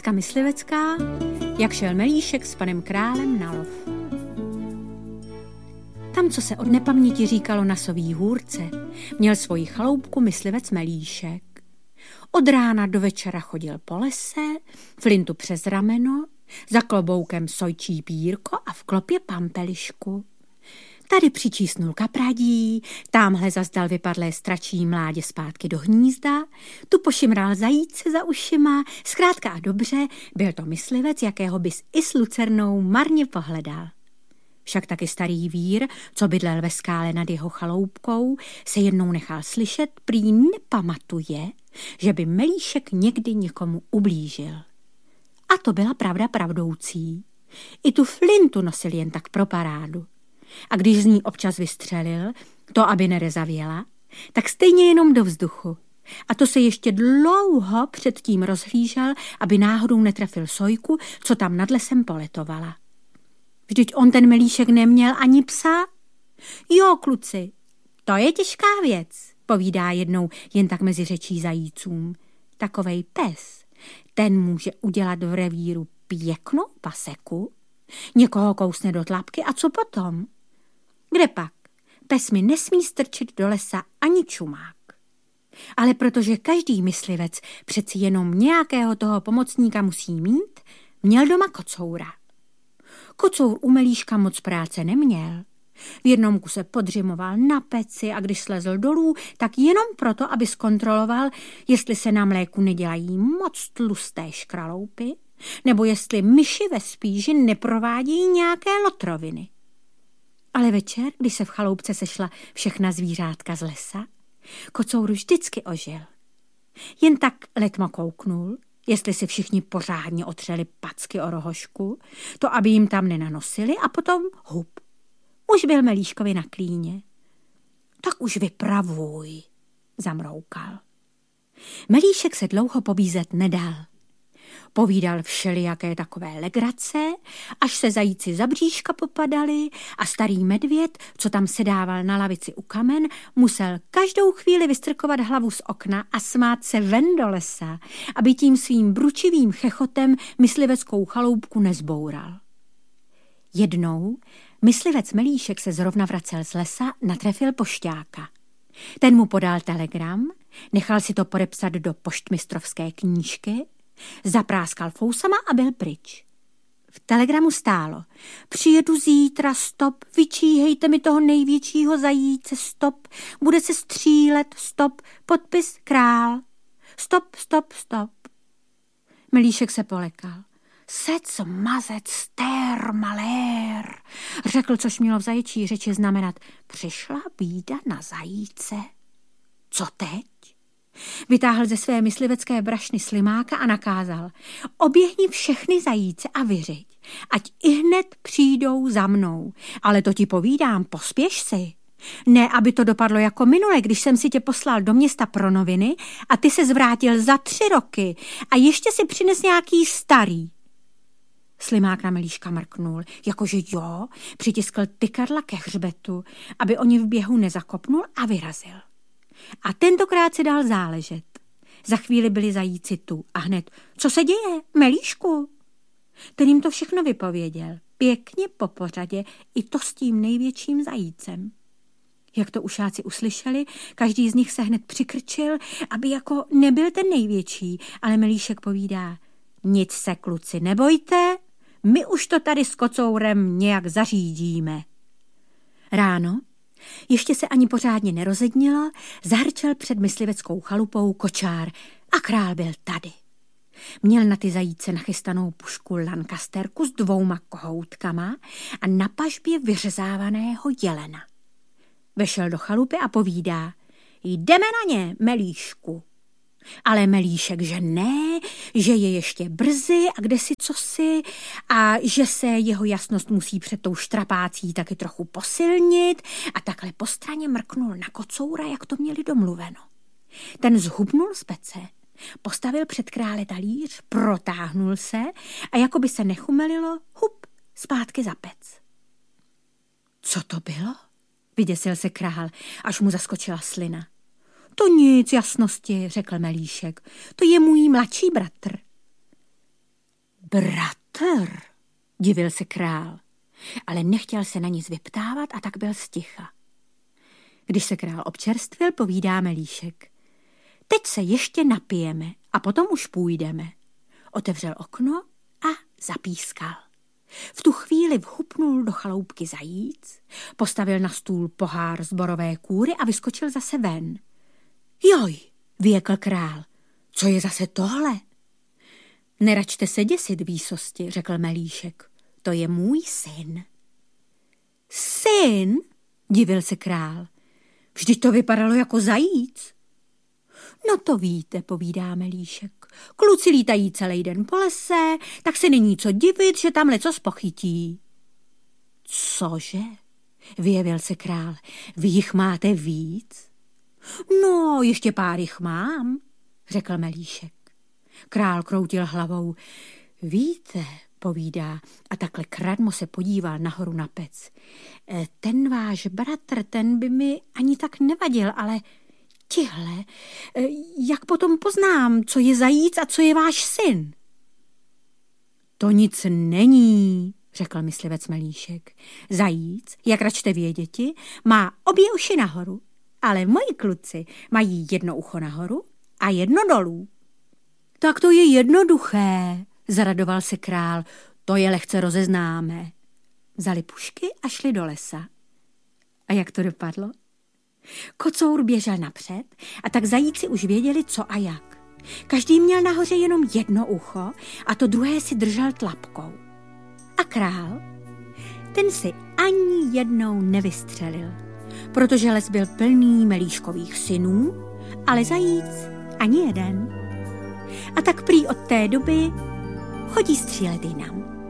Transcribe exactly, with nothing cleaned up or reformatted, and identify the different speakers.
Speaker 1: Pohádka myslivecká, jak šel Melíšek s panem králem na lov. Tam, co se od nepaměti říkalo na Sový hůrce, měl svoji chaloupku myslivec Melíšek. Od rána do večera chodil po lese, flintu přes rameno, za kloboukem sojčí pírko a v klopě pampelišku. Tady přičísnul kapradí, támhle zazdal vypadlé stračí mládě zpátky do hnízda, tu pošimral zajíce za ušima, zkrátka a dobře, byl to myslivec, jakého bys i s lucernou marně pohledal. Však taky starý vír, co bydlel ve skále nad jeho chaloupkou, se jednou nechal slyšet, prý nepamatuje, že by Melíšek někdy někomu ublížil. A to byla pravda pravdoucí. I tu flintu nosil jen tak pro parádu. A když z ní občas vystřelil, to aby nerezavěla, tak stejně jenom do vzduchu. A to se ještě dlouho předtím rozhlížel, aby náhodou netrefil sojku, co tam nad lesem poletovala. Vždyť on ten Melíšek neměl ani psa. Jo, kluci, to je těžká věc, povídá jednou jen tak mezi řečí zajícům. Takovej pes, ten může udělat v revíru pěknou paseku, někoho kousne do tlapky a co potom? Kde pak? Pes mi nesmí strčit do lesa ani čumák. Ale protože každý myslivec přeci jenom nějakého toho pomocníka musí mít, měl doma kocoura. Kocour u Melíška moc práce neměl. V jednom kuse podřimoval na peci a když slezl dolů, tak jenom proto, aby zkontroloval, jestli se na mléku nedělají moc tlusté škraloupy, nebo jestli myši ve spíži neprovádějí nějaké lotroviny. Ale večer, když se v chaloupce sešla všechna zvířátka z lesa, kocour vždycky ožil. Jen tak letmo kouknul, jestli si všichni pořádně otřeli packy o rohošku, to aby jim tam nenanosili a potom hup. Už byl Melíškovi na klíně. Tak už vypravuj, zamroukal. Melíšek se dlouho pobízet nedal. Povídal všelijaké takové legrace, až se zajíci za bříška popadali a starý medvěd, co tam sedával na lavici u kamen, musel každou chvíli vystrkovat hlavu z okna a smát se ven do lesa, aby tím svým bručivým chechotem mysliveckou chaloupku nezboural. Jednou myslivec Melíšek se zrovna vracel z lesa, natrefil pošťáka. Ten mu podal telegram, nechal si to podepsat do poštmistrovské knížky, zapráskal fousama a byl pryč. V telegramu stálo: přijedu zítra, stop, vyčíhejte mi toho největšího zajíce, stop, bude se střílet, stop, podpis král, stop, stop, stop. Melíšek se polekal. Sec mazec stér malér, řekl, což mělo v zaječí řeči znamenat: přišla bída na zajíce. Co teď? Vytáhl ze své myslivecké brašny slimáka a nakázal: oběhni všechny zajíce a vyřiď, ať ihned přijdou za mnou. Ale to ti povídám, pospěš si. Ne, aby to dopadlo jako minule, když jsem si tě poslal do města pro noviny a ty se zvrátil za tři roky a ještě si přines nějaký starý. Slimák na Melíška mrknul, jakože jo, přitiskl tykadla ke hřbetu, aby oni v běhu nezakopnul a vyrazil. A tentokrát si dal záležet. Za chvíli byli zajíci tu a hned: co se děje, Melíšku? Ten jim to všechno vypověděl, pěkně po pořadě, i to s tím největším zajícem. Jak to ušáci uslyšeli, každý z nich se hned přikrčil, aby jako nebyl ten největší, ale Melíšek povídá: nic se, kluci, nebojte, my už to tady s kocourem nějak zařídíme. Ráno, ještě se ani pořádně nerozednilo, zahrčel před mysliveckou chalupou kočár a král byl tady. Měl na ty zajíce nachystanou pušku Lancasterku s dvouma kohoutkama a na pažbě vyřezávaného jelena. Vešel do chalupy a povídá: jdeme na ně, Melíšku. Ale Melíšek, že ne, že je ještě brzy a kde si cosi a že se jeho jasnost musí před tou štrapácí taky trochu posilnit a takhle po straně mrknul na kocoura, jak to měli domluveno. Ten zhubnul z pece, postavil před krále talíř, protáhnul se a jako by se nechumelilo, hup, zpátky za pec. Co to bylo? Vyděsil se král, až mu zaskočila slina. To nic, jasnosti, řekl Melíšek, to je můj mladší bratr. Bratr, divil se král, ale nechtěl se na nic vyptávat a tak byl sticha. Když se král občerstvil, povídá Melíšek. Teď se ještě napijeme a potom už půjdeme. Otevřel okno a zapískal. V tu chvíli vhupnul do chaloupky zajíc, postavil na stůl pohár z borové kůry a vyskočil zase ven. Joj, vyjekl král, co je zase tohle? Neračte se děsit, výsosti, řekl Melíšek, to je můj syn. Syn? Divil se král, vždyť to vypadalo jako zajíc. No to víte, povídá Melíšek. Kluci lítají celý den po lese, tak se není co divit, že tam lecos pochytí. Cože? Vyjevil se král. Vy jich máte víc? No, ještě pár jich mám, řekl Melíšek. Král kroutil hlavou. Víte, povídá, a takhle kradmo se podíval nahoru na pec. Ten váš bratr, ten by mi ani tak nevadil, ale tihle, jak potom poznám, co je zajíc a co je váš syn? To nic není, řekl myslivec Melíšek. Zajíc, jak račte věděti, má obě uši nahoru, ale moji kluci mají jedno ucho nahoru a jedno dolů. Tak to je jednoduché, zaradoval se král, to je lehce rozeznáme. Vzali pušky a šli do lesa. A jak to dopadlo? Kocour běžel napřed a tak zajíci už věděli, co a jak. Každý měl nahoře jenom jedno ucho a to druhé si držel tlapkou. A král, ten si ani jednou nevystřelil, protože les byl plný Melíškových synů, ale zajíc ani jeden. A tak prý od té doby chodí střílet jinam.